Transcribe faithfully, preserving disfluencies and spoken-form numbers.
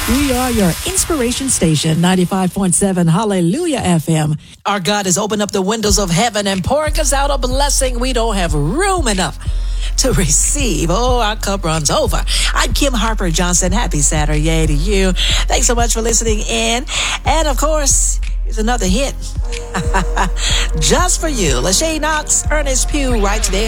We are your inspiration station, ninety-five point seven Hallelujah F M. Our God has opened up the windows of heaven and pouring us out a blessing we don't have room enough to receive. Oh, our cup runs over. I'm Kim Harper Johnson. Happy Saturday to you. Thanks so much for listening in. And of course, here's another hit. Just for you. Lachey Knox, Ernest Pugh, right there.